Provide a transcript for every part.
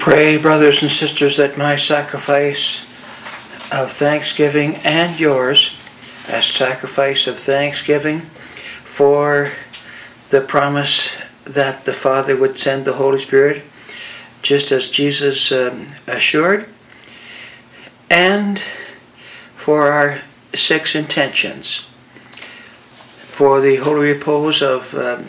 Pray, brothers and sisters, that my sacrifice of thanksgiving and yours as sacrifice of thanksgiving for the promise that the Father would send the Holy Spirit, just as Jesus assured, and for our 6 intentions. For the holy repose of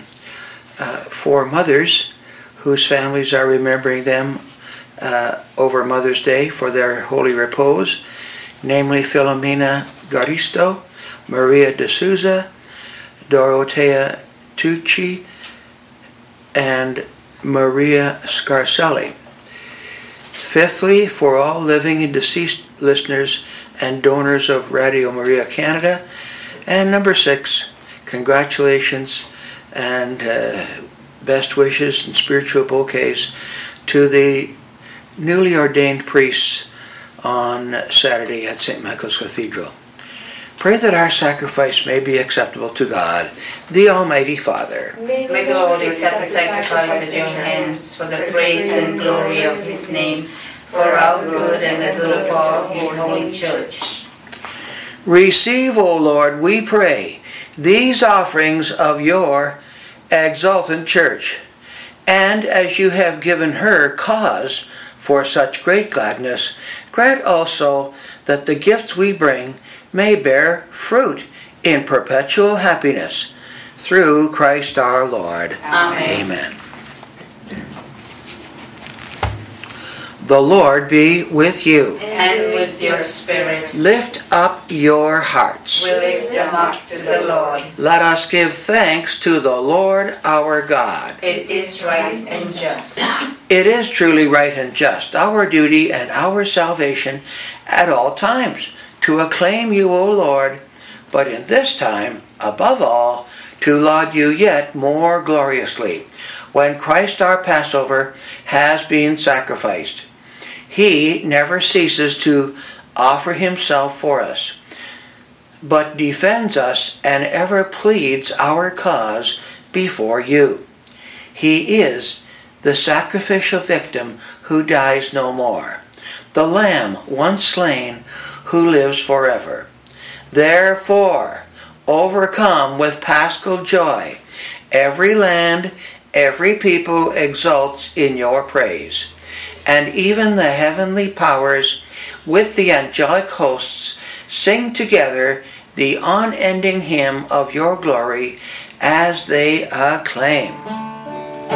4 mothers whose families are remembering them over Mother's Day for their holy repose, namely Filomena Garisto, Maria de Souza, Dorotea Tucci, and Maria Scarcelli. Fifthly, for all living and deceased listeners and donors of Radio Maria Canada. And number 6, congratulations and best wishes and spiritual bouquets to the newly ordained priests on Saturday at St. Michael's Cathedral. Pray that our sacrifice may be acceptable to God, the Almighty Father. May the Lord accept the sacrifice at your hands for the praise and glory of his name, for our good and the good of all his holy church. Receive, O Lord, we pray, these offerings of your exultant church, and as you have given her cause for such great gladness, grant also that the gifts we bring may bear fruit in perpetual happiness. Through Christ our Lord. Amen. Amen. The Lord be with you. And with your spirit. Lift up your hearts. We lift them up to the Lord. Let us give thanks to the Lord our God. It is right and just. It is truly right and just, our duty and our salvation at all times, to acclaim you, O Lord, but in this time, above all, to laud you yet more gloriously, when Christ our Passover has been sacrificed. He never ceases to offer himself for us, but defends us and ever pleads our cause before you. He is the sacrificial victim who dies no more, the Lamb once slain who lives forever. Therefore, overcome with paschal joy, every land, every people exults in your praise, and even the heavenly powers with the angelic hosts sing together the unending hymn of your glory as they acclaim.